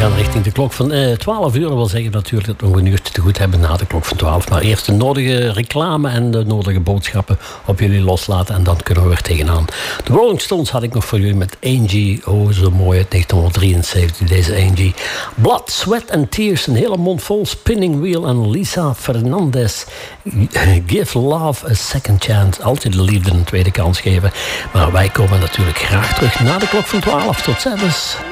gaan richting de klok van 12 uur. Dat wil zeggen natuurlijk dat we nog een uurtje te goed hebben na de klok van 12. Maar eerst de nodige reclame en de nodige boodschappen op jullie loslaten. En dan kunnen we weer tegenaan. De Rolling Stones had ik nog voor jullie met Angie. Oh, zo mooi uit 1973, deze Angie. Blood, Sweat and Tears. Een hele mond vol Spinning Wheel. En Lisa Fernandez. Give Love a Second Chance. Altijd de liefde een tweede kans geven. Maar wij komen natuurlijk graag terug na de klok van 12. Tot ziens.